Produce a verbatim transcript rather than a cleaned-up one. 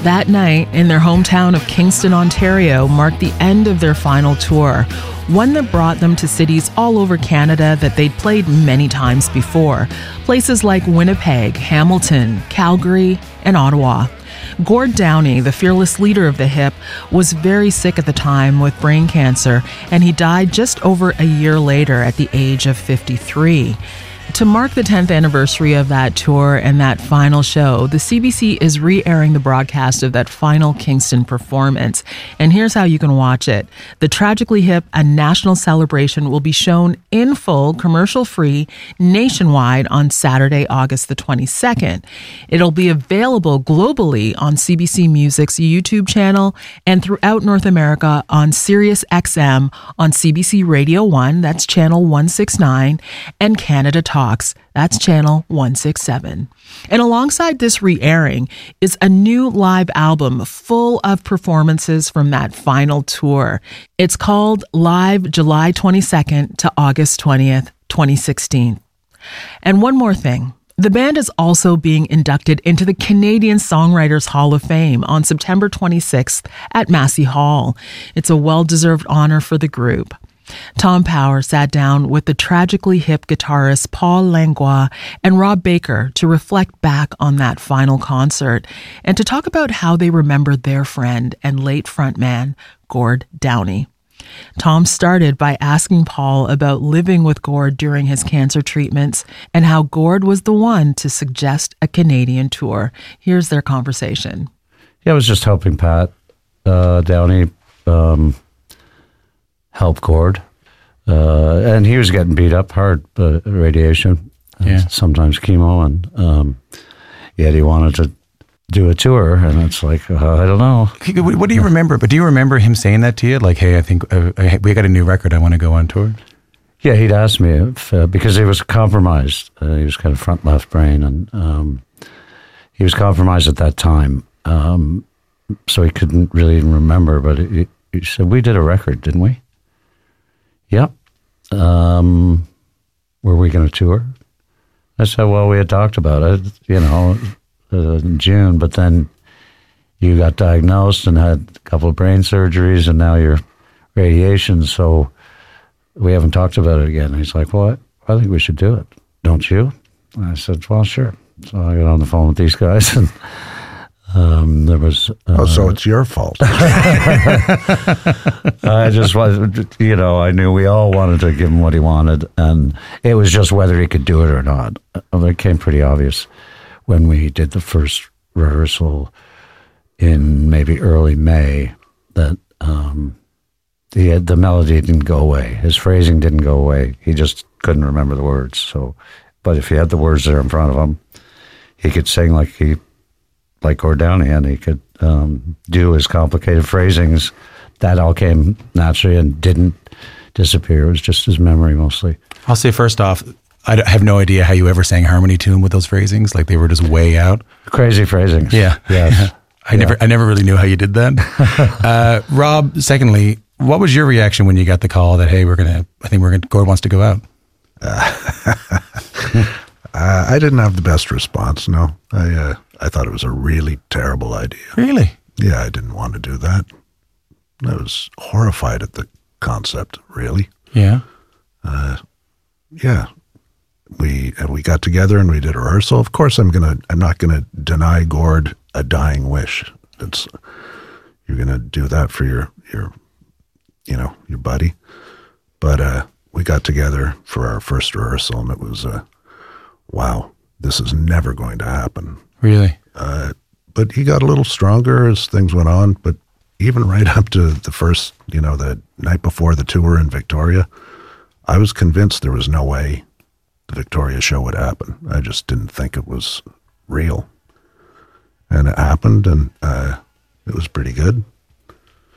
That night, in their hometown of Kingston, Ontario, marked the end of their final tour, one that brought them to cities all over Canada that they'd played many times before, places like Winnipeg, Hamilton, Calgary, and Ottawa. Gord Downie, the fearless leader of the Hip, was very sick at the time with brain cancer, and he died just over a year later at the age of fifty-three. To mark the tenth anniversary of that tour and that final show, the C B C is re-airing the broadcast of that final Kingston performance. And here's how you can watch it. The Tragically Hip, a national celebration, will be shown in full, commercial-free, nationwide on Saturday, August the twenty-second. It'll be available globally on C B C Music's YouTube channel and throughout North America on Sirius X M, on C B C Radio one, that's channel one sixty-nine, and Canada Talks. That's channel one sixty-seven. And alongside this re-airing is a new live album full of performances from that final tour. It's called Live July twenty-second to August twentieth, twenty sixteen. And one more thing. The band is also being inducted into the Canadian Songwriters Hall of Fame on September twenty-sixth at Massey Hall. It's a well-deserved honor for the group. Tom Power sat down with the Tragically Hip guitarist Paul Langlois and Rob Baker to reflect back on that final concert and to talk about how they remembered their friend and late frontman, Gord Downie. Tom started by asking Paul about living with Gord during his cancer treatments and how Gord was the one to suggest a Canadian tour. Here's their conversation. Yeah, I was just helping Pat uh, Downie um help Gord. Uh, and he was getting beat up hard, uh, radiation, yeah. sometimes chemo, and um, yet he wanted to do a tour, and it's like, uh, I don't know. What do you remember? But do you remember him saying that to you? Like, hey, I think uh, we got a new record, I want to go on tour? Yeah, he'd asked me, if, uh, because he was compromised. Uh, he was kind of front left brain, and um, he was compromised at that time. Um, so he couldn't really even remember, but he, he said, we did a record, didn't we? Yep. Um, were we going to tour? I said, well, we had talked about it, you know, uh, in June, but then you got diagnosed and had a couple of brain surgeries, and now you're radiation, so we haven't talked about it again. And he's like, well, I, I think we should do it. Don't you? And I said, well, sure. So I got on the phone with these guys, and Um, there was. Uh, oh, so it's your fault. I just was, you know, I knew we all wanted to give him what he wanted, and it was just whether he could do it or not. It came pretty obvious when we did the first rehearsal in maybe early May that um, he had, the melody didn't go away. His phrasing didn't go away. He just couldn't remember the words. So, but if he had the words there in front of him, he could sing like he. like Gord Downie, and he could um, do his complicated phrasings. That all came naturally and didn't disappear. It was just his memory mostly. I'll say first off, I d- have no idea how you ever sang harmony tune with those phrasings. Like they were just way out. Crazy phrasings. Yeah. Yes. Yeah. I yeah. never I never really knew how you did that. uh, Rob, secondly, what was your reaction when you got the call that, hey, we're going to, I think we're going to, Gord wants to go out? Uh, uh, I didn't have the best response, no. I uh, I thought it was a really terrible idea. Really? Yeah, I didn't want to do that. I was horrified at the concept, really. Yeah? Uh, yeah. We uh, we got together and we did a rehearsal. Of course, I'm gonna. I'm not gonna deny Gord a dying wish. It's you're gonna do that for your your, you know, your buddy. But uh, we got together for our first rehearsal, and it was, uh, wow, this is never going to happen. Really? Uh, but he got a little stronger as things went on. But even right up to the first, you know, the night before the tour in Victoria, I was convinced there was no way the Victoria show would happen. I just didn't think it was real. And it happened, and uh, it was pretty good.